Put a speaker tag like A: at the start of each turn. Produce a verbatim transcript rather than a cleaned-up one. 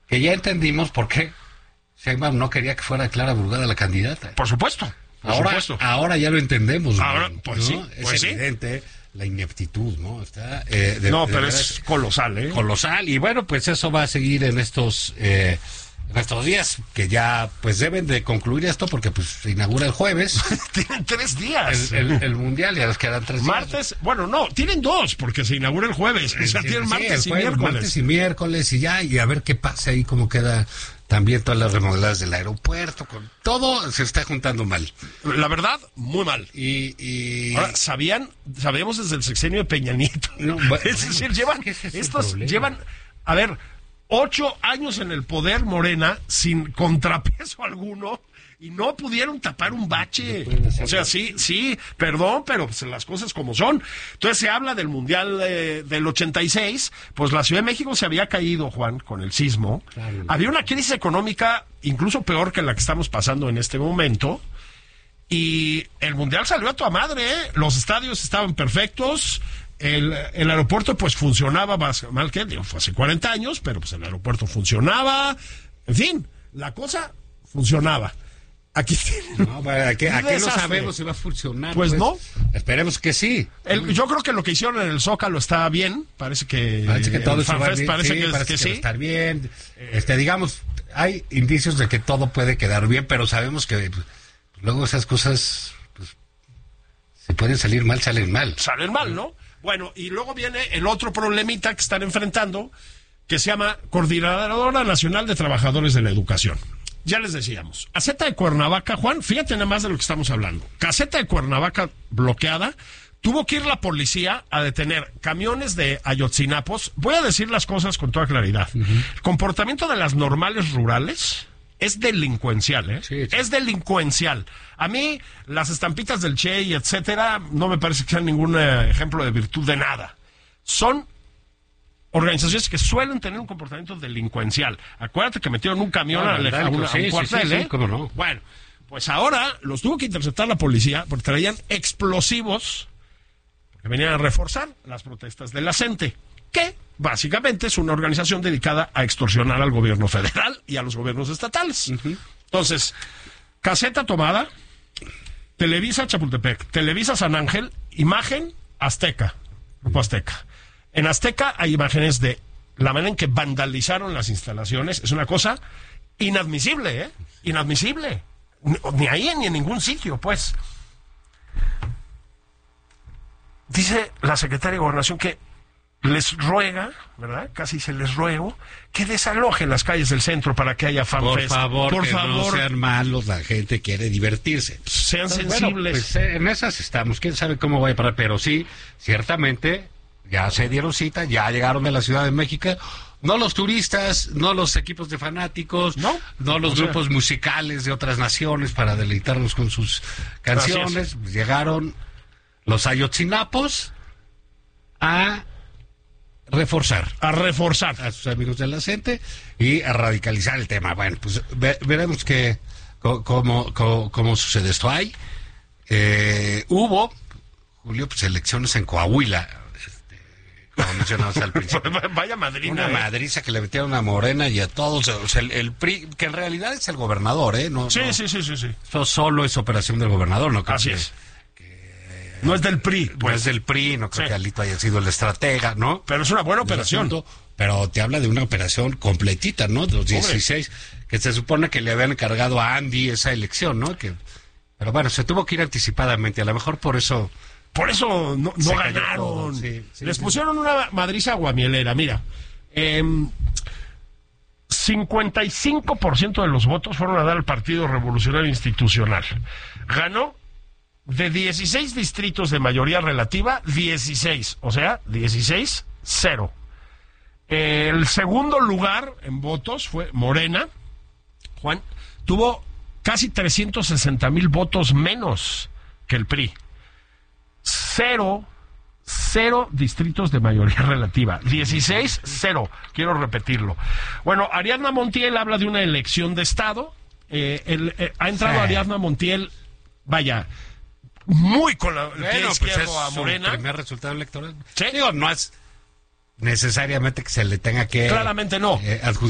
A: que ya entendimos por qué Sheinbaum no quería que fuera Clara Brugada la candidata.
B: Por supuesto. Por
A: ahora,
B: supuesto.
A: ahora ya lo entendemos.
B: Ahora,
A: ¿no?
B: pues sí. Pues
A: es
B: sí.
A: evidente la ineptitud, ¿no? Está, eh, de,
B: no,
A: de
B: pero
A: verdad,
B: es colosal, ¿eh?
A: Colosal. Y bueno, pues eso va a seguir en estos... Eh, en estos días, que ya pues deben de concluir esto porque pues se inaugura el jueves.
B: Tienen tres días.
A: El, el, el mundial, ya les quedan tres días.
B: Martes, bueno, no, tienen dos, porque se inaugura el jueves. O sea,
A: sí,
B: tienen
A: sí,
B: martes y
A: jueves,
B: miércoles.
A: Martes y miércoles y ya, y a ver qué pasa ahí, cómo queda también todas las remodeladas del aeropuerto, con todo se está juntando mal.
B: La verdad, muy mal.
A: Y, y...
B: Ahora, sabían, sabíamos desde el sexenio de Peña Nieto.
A: No, bueno,
B: es decir, llevan,
A: ¿qué es ese
B: estos
A: problema?
B: llevan, a ver, ocho años en el poder Morena sin contrapeso alguno y no pudieron tapar un bache. O sea, sí, sí, perdón, pero pues, las cosas como son. Entonces se habla del Mundial eh, del ochenta y seis, pues la Ciudad de México se había caído, Juan, con el sismo. Claro. Había una crisis económica incluso peor que la que estamos pasando en este momento. Y el Mundial salió a toda madre, ¿eh? Los estadios estaban perfectos. El, el aeropuerto pues funcionaba más mal que digo, fue hace cuarenta años, pero pues el aeropuerto funcionaba, en fin, la cosa funcionaba. Aquí
A: no, aquí, aquí no sabemos si va a funcionar.
B: Pues, pues no.
A: Esperemos que sí.
B: El, yo creo que lo que hicieron en el Zócalo está bien, parece que
A: parece que todo
B: eso va bien. Parece
A: sí,
B: que,
A: parece
B: que,
A: que
B: sí.
A: va a estar bien. Este, digamos, hay indicios de que todo puede quedar bien, pero sabemos que pues, luego esas cosas pues, si pueden salir mal, salen mal.
B: Salen mal, ¿no? Bueno, y luego viene el otro problemita que están enfrentando, que se llama Coordinadora Nacional de Trabajadores de la Educación. Ya les decíamos, Caseta de Cuernavaca, Juan, fíjate nada más de lo que estamos hablando. Caseta de Cuernavaca bloqueada, tuvo que ir la policía a detener camiones de Ayotzinapos. Voy a decir las cosas con toda claridad. Uh-huh. El comportamiento de las normales rurales es delincuencial, ¿eh? Sí, sí. Es delincuencial. A mí, las estampitas del Che y etcétera, no me parece que sean ningún eh, ejemplo de virtud de nada. Son organizaciones que suelen tener un comportamiento delincuencial. Acuérdate que metieron un camión
A: no,
B: a,
A: verdad,
B: a, una,
A: sí,
B: a un cuartel,
A: sí, sí,
B: ¿eh?
A: Sí, ¿cómo no?
B: Bueno, pues ahora los tuvo que interceptar la policía porque traían explosivos que venían a reforzar las protestas de la gente, que básicamente es una organización dedicada a extorsionar al gobierno federal y a los gobiernos estatales. Uh-huh. Entonces, caseta tomada, Televisa Chapultepec, Televisa San Ángel, imagen Azteca, Grupo Azteca. En Azteca hay imágenes de la manera en que vandalizaron las instalaciones. Es una cosa inadmisible, ¿eh? Inadmisible. Ni, ni ahí ni en ningún sitio, pues. Dice la secretaria de Gobernación que les ruega, ¿verdad? Casi se les ruego que desalojen las calles del centro para que haya fanfest.
A: Por favor,
B: Por
A: que
B: favor,
A: no sean malos, la gente quiere divertirse.
B: Sean
A: Entonces,
B: sensibles.
A: Bueno, pues eh, en esas estamos, quién sabe cómo va a parar, pero sí, ciertamente, ya se dieron cita, ya llegaron de la Ciudad de México, no los turistas, no los equipos de fanáticos, no, no los o grupos sea, musicales de otras naciones para deleitarnos con sus canciones, llegaron los ayotzinapos a reforzar.
B: A reforzar.
A: A sus amigos de la gente y a radicalizar el tema. Bueno, pues ve, veremos que, co, cómo, cómo, cómo sucede esto. Hay, eh, hubo, Julio, pues elecciones en Coahuila, este, como mencionamos al principio.
B: Vaya madrina.
A: Una
B: eh.
A: madriza que le metieron a Morena y a todos. O sea, el, el P R I, que en realidad es el gobernador, ¿eh? No,
B: sí,
A: no,
B: sí, sí, sí, sí.
A: Eso solo es operación del gobernador, ¿no? Creo
B: Así
A: que,
B: es. No es del P R I.
A: Pues. No es del P R I, no creo sí. que Alito haya sido el estratega, ¿no?
B: Pero es una buena operación.
A: Asunto, pero te habla de una operación completita, ¿no? De los dieciséis, que se supone que le habían encargado a Andy esa elección, ¿no? Que, pero bueno, se tuvo que ir anticipadamente, a lo mejor por eso...
B: Por eso no, no ganaron. Sí, sí, Les sí. pusieron una madriza guamielera, mira. Eh, cincuenta y cinco por ciento de los votos fueron a dar al Partido Revolucionario Institucional. Ganó de dieciséis distritos de mayoría relativa, dieciséis, o sea, dieciséis cero. El segundo lugar en votos fue Morena. Juan, tuvo casi trescientos sesenta mil votos menos que el P R I. Cero, cero distritos de mayoría relativa. dieciséis cero, quiero repetirlo. Bueno, Ariadna Montiel habla de una elección de Estado. Eh, el, eh, ha entrado sí. Ariadna Montiel, vaya... muy con la, el
A: bueno,
B: pie izquierdo
A: pues
B: a Morena.
A: Su primer resultado electoral.
B: ¿Sí?
A: Digo, no es necesariamente que se le tenga que...
B: Claramente no.
A: Eh,